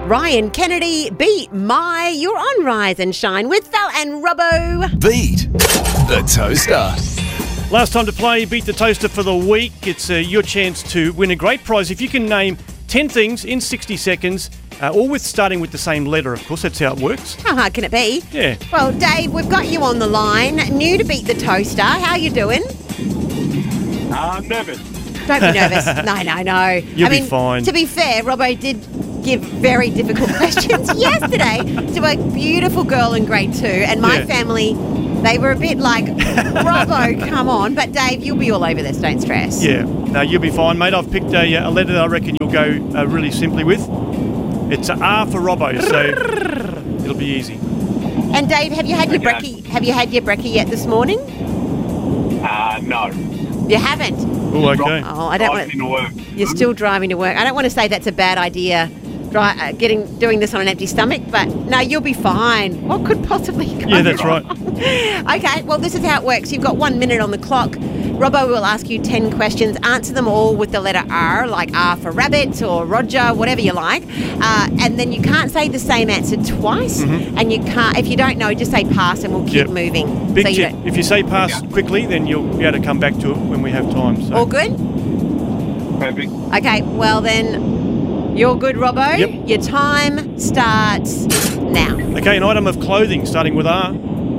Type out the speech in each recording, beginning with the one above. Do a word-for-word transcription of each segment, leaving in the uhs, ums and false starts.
Ryan Kennedy, beat my, you're on Rise and Shine with Val and Robbo. Beat the Toaster. Last time to play Beat the Toaster for the week. It's uh, your chance to win a great prize. If you can name ten things in sixty seconds, uh, all with starting with the same letter, of course. That's how it works. How hard can it be? Yeah. Well, Dave, we've got you on the line. New to Beat the Toaster. How you doing? I'm nervous. Don't be nervous. No, no, no. You'll I be mean, fine. To be fair, Robbo did give very difficult questions yesterday to a beautiful girl in grade two, and my Yeah. family, they were a bit like, Robbo, come on. But Dave, you'll be all over this, don't stress. Yeah. No, you'll be fine, mate. I've picked a, a letter that I reckon you'll go uh, really simply with. It's a R for Robbo, so it'll be easy. And Dave, have you had your Okay. brekkie? Have you had your brekkie yet this morning? Uh, no. You haven't. Oh, okay. Oh, I don't want. Driving to work. You're still driving to work. I don't want to say that's a bad idea, dri- uh, getting doing this on an empty stomach, but no, you'll be fine. What could possibly go Yeah, that's wrong? right. Okay, well, this is how it works. You've got one minute on the clock. Robbo will ask you ten questions. Answer them all with the letter R, like R for rabbit or Roger, whatever you like. Uh, and then you can't say the same answer twice. Mm-hmm. And you can't, if you don't know, just say pass and we'll keep Yep. moving. Big So you tip. don't- If you say pass quickly, then you'll be able to come back to it when we have time. So. all good? Perfect. Okay, well then, you're good, Robbo. Yep. Your time starts now. Okay, an item of clothing starting with R.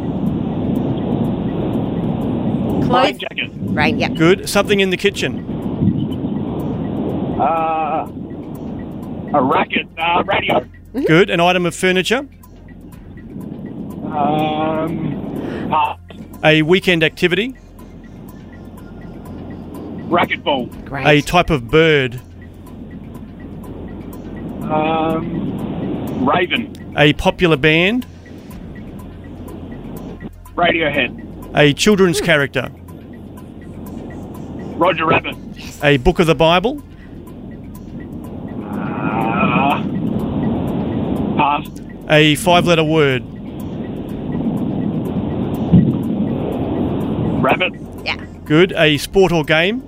Rain Close. jacket. Rain, yep. Good. Something in the kitchen. Uh, a racket. Uh, radio. Good. An item of furniture. Um, pass. A weekend activity. Racquetball. Great. A type of bird. Um, Raven. A popular band. Radiohead. A children's character. Roger Rabbit. A book of the Bible. Uh, pass. A five-letter word. Rabbit. Yeah. Good. A sport or game.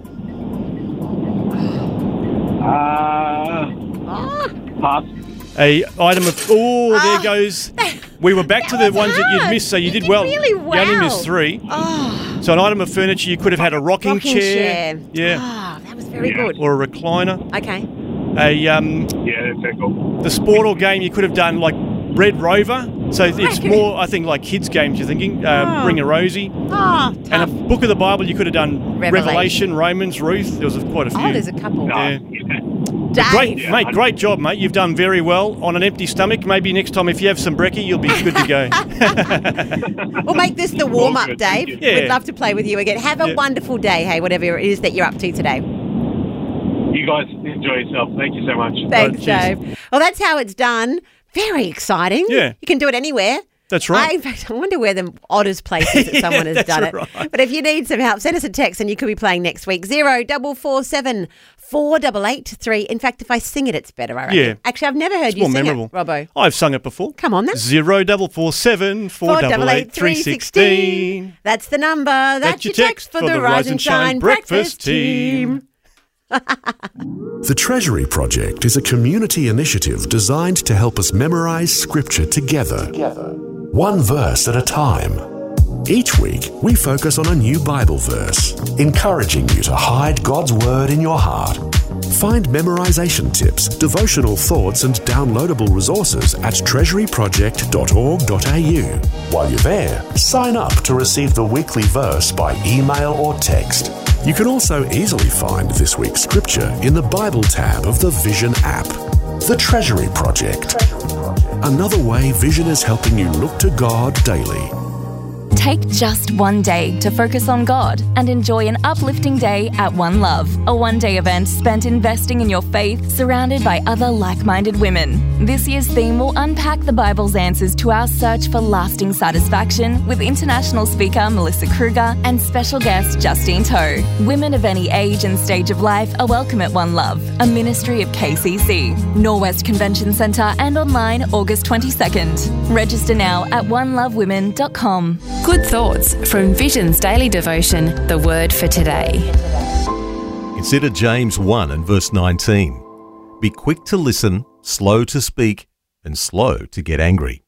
Uh, Oh, pass. A item of... Oh, there Ah. goes... We were back to the was ones that you'd hard. missed, so you, You did did well. really You only well. missed three. oh. So an item of furniture, you could have had a rocking, Rocking chair. Yeah. Oh, that was very Yeah. good. Or a recliner. Okay. A um, Yeah, that's cool. the sport or game, you could have done like Red Rover. So it's Okay. more, I think, like kids' games, you're thinking. Um, Oh. Ring a Rosie. Oh, And a tough. book of the Bible, you could have done Revelation. Revelation, Romans, Ruth. There was quite a few. Oh, there's a couple. No, Yeah. yeah. Dave. Great, Yeah, mate, I- great job, mate. You've done very well on an empty stomach. Maybe next time if you have some brekkie, you'll be good to go. We'll make this the warm-up, good, thank Dave. you. Yeah. We'd love to play with you again. Have a Yeah. wonderful day, hey, whatever it is that you're up to today. You guys enjoy yourself. Thank you so much. Thanks, cheers. Dave. Well, that's how it's done. Very exciting. Yeah. You can do it anywhere. That's right. I, in fact, I wonder where the oddest places that someone has that's done it. right. But if you need some help, send us a text and you could be playing next week. Zero double four seven four double eight three. In fact, if I sing it, it's better. I reckon. Yeah. Actually, I've never heard It's you more sing memorable. it, Robbo. I've sung it before. Come on then. Zero double four seven four double eight three sixteen. That's the number. That's your text for the Rise and Shine breakfast team. The Treasury Project is a community initiative designed to help us memorize scripture together, one verse at a time. Each week, we focus on a new Bible verse, encouraging you to hide God's Word in your heart. Find memorization tips, devotional thoughts, and downloadable resources at treasury project dot org dot a u. While you're there, sign up to receive the weekly verse by email or text. You can also easily find this week's scripture in the Bible tab of the Vision app. The Treasury Project. Another way Vision is helping you look to God daily. Take just one day to focus on God and enjoy an uplifting day at One Love, a one-day event spent investing in your faith, surrounded by other like-minded women. This year's theme will unpack the Bible's answers to our search for lasting satisfaction with international speaker Melissa Kruger and special guest Justine Toe. Women of any age and stage of life are welcome at One Love, a ministry of K C C. Norwest Convention Centre and online August twenty-second. Register now at one love women dot com. Good thoughts from Vision's daily devotion, The Word for Today. Consider James one and verse nineteen. Be quick to listen, slow to speak, and slow to get angry.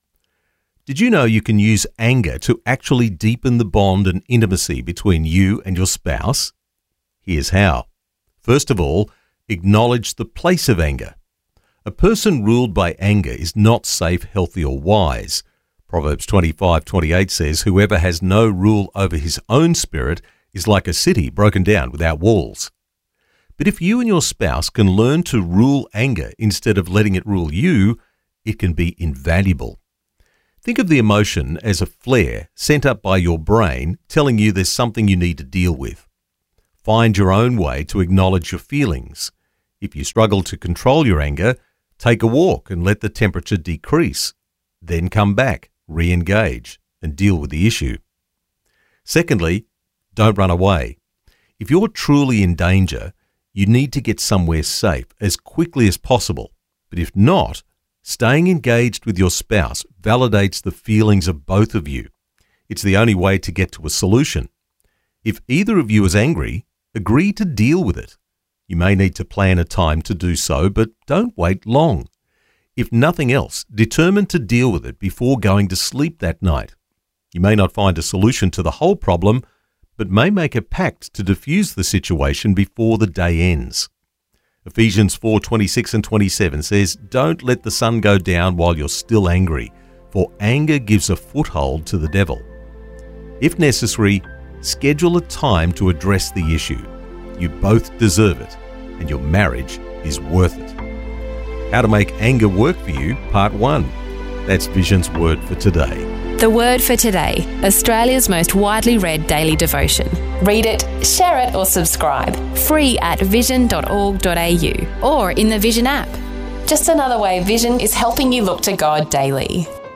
Did you know you can use anger to actually deepen the bond and intimacy between you and your spouse? Here's how. First of all, acknowledge the place of anger. A person ruled by anger is not safe, healthy, or wise. Proverbs twenty-five twenty-eight says, "Whoever has no rule over his own spirit is like a city broken down without walls." But if you and your spouse can learn to rule anger instead of letting it rule you, it can be invaluable. Think of the emotion as a flare sent up by your brain telling you there's something you need to deal with. Find your own way to acknowledge your feelings. If you struggle to control your anger, take a walk and let the temperature decrease. Then come back, re-engage, and deal with the issue. Secondly, don't run away. If you're truly in danger, you need to get somewhere safe as quickly as possible. But if not, staying engaged with your spouse validates the feelings of both of you. It's the only way to get to a solution. If either of you is angry, agree to deal with it. You may need to plan a time to do so, but don't wait long. If nothing else, determine to deal with it before going to sleep that night. You may not find a solution to the whole problem, but may make a pact to diffuse the situation before the day ends. Ephesians four twenty-six and twenty-seven says, "Don't let the sun go down while you're still angry, for anger gives a foothold to the devil." If necessary, schedule a time to address the issue. You both deserve it, and your marriage is worth it. How to make anger work for you, Part one. That's Vision's Word for today. The Word for Today, Australia's most widely read daily devotion. Read it, share it or subscribe. Free at vision dot org dot a u or in the Vision app. Just another way Vision is helping you look to God daily.